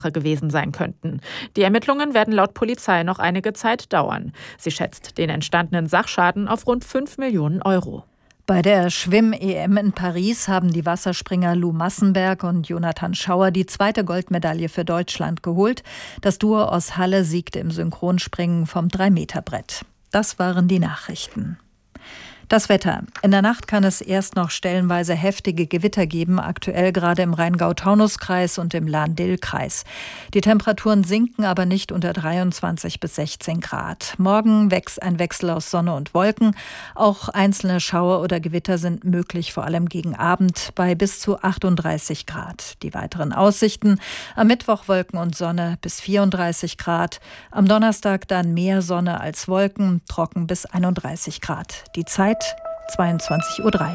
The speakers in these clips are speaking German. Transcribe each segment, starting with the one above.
gewesen sein könnten. Die Ermittlungen werden laut Polizei noch einige Zeit dauern. Sie schätzt den entstandenen Sachschaden auf rund 5 Millionen Euro. Bei der Schwimm-EM in Paris haben die Wasserspringer Lou Massenberg und Jonathan Schauer die zweite Goldmedaille für Deutschland geholt. Das Duo aus Halle siegte im Synchronspringen vom 3-Meter-Brett. Das waren die Nachrichten. Das Wetter. In der Nacht kann es erst noch stellenweise heftige Gewitter geben, aktuell gerade im Rheingau-Taunus-Kreis und im Lahn-Dill-Kreis. Die Temperaturen sinken aber nicht unter 23 bis 16 Grad. Morgen wächst ein Wechsel aus Sonne und Wolken. Auch einzelne Schauer oder Gewitter sind möglich, vor allem gegen Abend bei bis zu 38 Grad. Die weiteren Aussichten: am Mittwoch Wolken und Sonne bis 34 Grad. Am Donnerstag dann mehr Sonne als Wolken, trocken bis 31 Grad. Die Zeit 22:03 Uhr.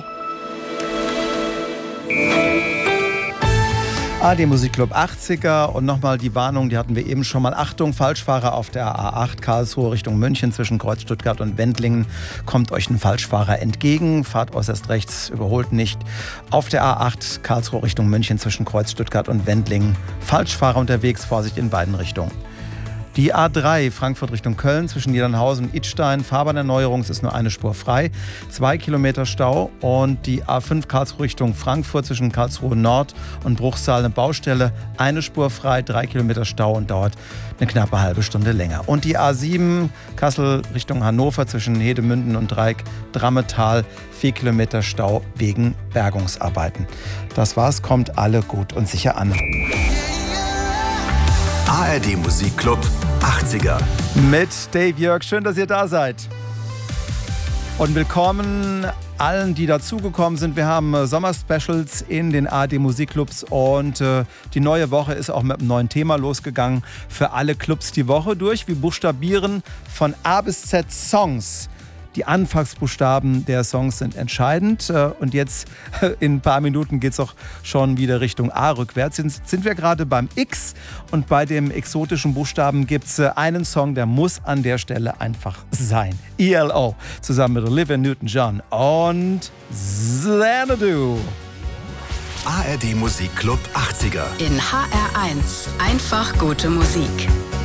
ARD Musikclub 80er und nochmal die Warnung, die hatten wir eben schon mal. Achtung, Falschfahrer auf der A8 Karlsruhe Richtung München zwischen Kreuz Stuttgart und Wendlingen. Kommt euch ein Falschfahrer entgegen, fahrt äußerst rechts, überholt nicht. Auf der A8 Karlsruhe Richtung München zwischen Kreuz Stuttgart und Wendlingen. Falschfahrer unterwegs, Vorsicht in beiden Richtungen. Die A3 Frankfurt Richtung Köln zwischen Niedernhausen und Idstein, Fahrbahnerneuerung, es ist nur eine Spur frei, 2 Kilometer Stau. Und die A5 Karlsruhe Richtung Frankfurt zwischen Karlsruhe Nord und Bruchsal eine Baustelle, eine Spur frei, 3 Kilometer Stau und dauert eine knappe halbe Stunde länger. Und die A7 Kassel Richtung Hannover zwischen Hedemünden und Dreieck-Drammetal, 4 Kilometer Stau wegen Bergungsarbeiten. Das war's, kommt alle gut und sicher an. ARD Musikclub 80er. Mit Dave Jörg. Schön, dass ihr da seid. Und willkommen allen, die dazugekommen sind. Wir haben Sommerspecials in den ARD Musikclubs und die neue Woche ist auch mit einem neuen Thema losgegangen. Für alle Clubs die Woche durch. Wir buchstabieren von A bis Z Songs. Die Anfangsbuchstaben der Songs sind entscheidend. Und jetzt in ein paar Minuten geht es auch schon wieder Richtung A rückwärts. Sind wir gerade beim X. Und bei dem exotischen Buchstaben gibt es einen Song, der muss an der Stelle einfach sein. ELO zusammen mit Olivia Newton-John und Xanadu. ARD Musikclub 80er. In HR1 einfach gute Musik.